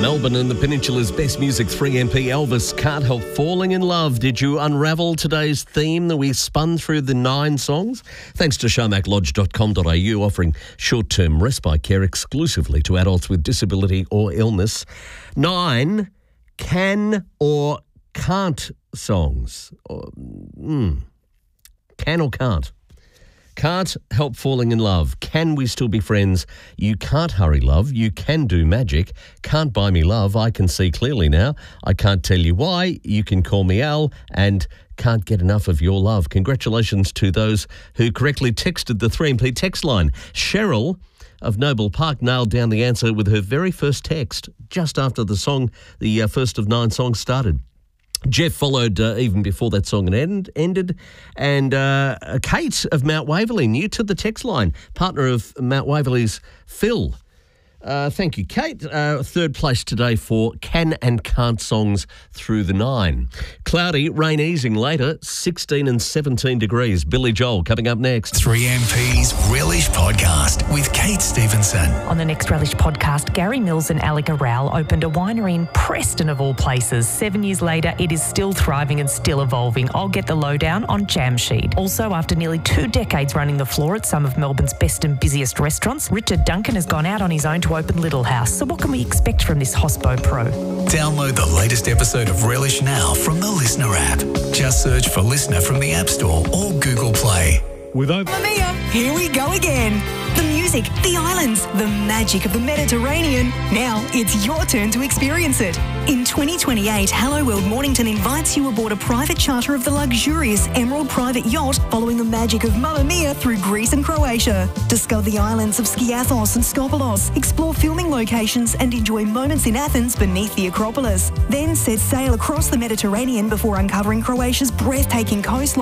Melbourne and the Peninsula's best music, 3MP Elvis, Can't Help Falling in Love. Did you unravel today's theme that we spun through the 9 songs? Thanks to showmaclodge.com.au, offering short-term respite care exclusively to adults with disability or illness. 9 can or can't songs. Can or can't. Can't help falling in love. Can we still be friends? You can't hurry love. You can do magic. Can't buy me love. I can see clearly now. I can't tell you why. You can call me Al. And can't get enough of your love. Congratulations to those who correctly texted the 3MP text line. Cheryl of Noble Park nailed down the answer with her very first text just after the song, the first of 9 songs started. Jeff followed even before that song ended. And Kate of Mount Waverley, new to the text line, partner of Mount Waverley's Phil. Thank you, Kate. Third place today for can and can't songs through the 9. Cloudy, rain easing later, 16 and 17 degrees. Billy Joel coming up next. 3MP's Relish Podcast with Kate Stevenson. On the next Relish Podcast, Gary Mills and Alec Rowell opened a winery in Preston of all places. 7 years later, it is still thriving and still evolving. I'll get the lowdown on Jamsheed. Also, after nearly 2 decades running the floor at some of Melbourne's best and busiest restaurants, Richard Duncan has gone out on his own to open Little House. So what can we expect from this Hospo Pro? Download the latest episode of Relish now from the Listener app. Just search for Listener from the App Store or Google Play. With Mamma Mia, here we go again. The music, the islands, the magic of the Mediterranean. Now it's your turn to experience it. In 2028, Hello World Mornington invites you aboard a private charter of the luxurious Emerald private yacht following the magic of Mamma Mia through Greece and Croatia. Discover the islands of Skiathos and Skopelos, explore filming locations and enjoy moments in Athens beneath the Acropolis. Then set sail across the Mediterranean before uncovering Croatia's breathtaking coastline.